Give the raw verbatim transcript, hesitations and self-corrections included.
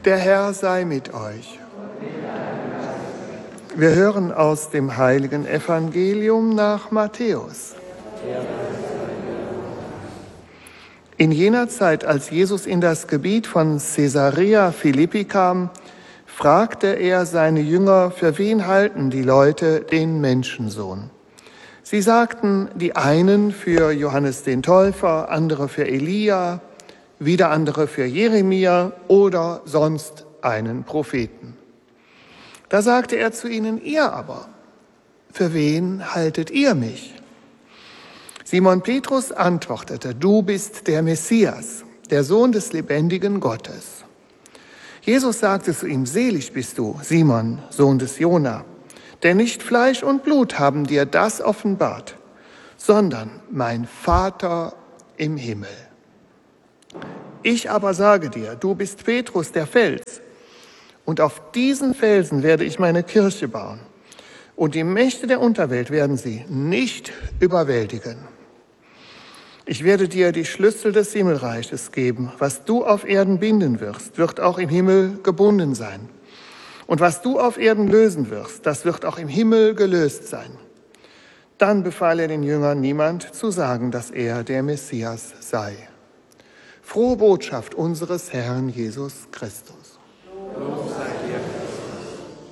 Der Herr sei mit euch. Wir hören aus dem heiligen Evangelium nach Matthäus. In jener Zeit, als Jesus in das Gebiet von Caesarea Philippi kam, fragte er seine Jünger, für wen halten die Leute den Menschensohn? Sie sagten, die einen für Johannes den Täufer, andere für Elia, wieder andere für Jeremia oder sonst einen Propheten. Da sagte er zu ihnen, ihr aber, für wen haltet ihr mich? Simon Petrus antwortete, du bist der Messias, der Sohn des lebendigen Gottes. Jesus sagte zu ihm, selig bist du, Simon, Sohn des Jona, denn nicht Fleisch und Blut haben dir das offenbart, sondern mein Vater im Himmel. Ich aber sage dir, du bist Petrus, der Fels, und auf diesen Felsen werde ich meine Kirche bauen, und die Mächte der Unterwelt werden sie nicht überwältigen. Ich werde dir die Schlüssel des Himmelreiches geben. Was du auf Erden binden wirst, wird auch im Himmel gebunden sein. Und was du auf Erden lösen wirst, das wird auch im Himmel gelöst sein. Dann befahl er den Jüngern, niemand zu sagen, dass er der Messias sei. Frohe Botschaft unseres Herrn Jesus Christus.